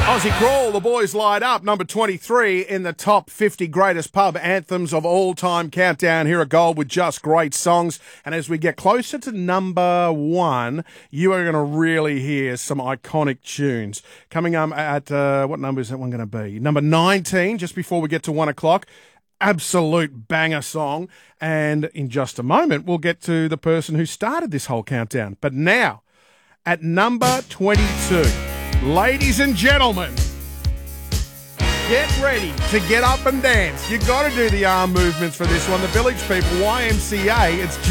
Aussie Crawl, the boys light up, number 23 in the top 50 greatest pub anthems of all time countdown here at Gold with just great songs. And as we get closer to number 1, you are going to really hear some iconic tunes. Coming up at, what number is that one going to be? Number 19, just before we get to 1 o'clock. Absolute banger song. And in just a moment, we'll get to the person who started this whole countdown. But now, at number 22... ladies and gentlemen, get ready to get up and dance. You got to do the arm movements for this one. The Village People, YMCA, it's